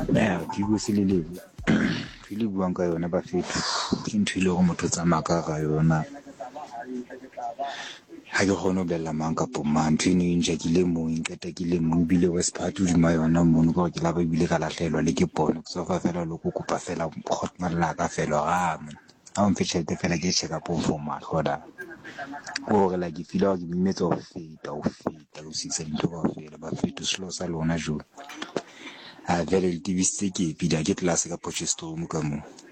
Ke bue se le lebo ke le buang ka yona ba fetho ke ntho ile go motho tsamaya ka yona ha ke kgone ho bella mang kapo mang. Ntho eno e njakile moo nqeta ke le mong bile wa sephatho hodima yona mono ka gore ke la ba ebile ka lahlehelwa le ke pono ke sofa fela le ko kopa fela kgotmalla ka fela man ha o mfe tjhelete fela ke check up for mahlo da o re la ke fila ke bimetsa ho feta ho sisa dintho kaofela ba fetho selo sa lona jwalo. Ha vele le tibisitse ke pila ke tlase ka Potchefstroom ka moo.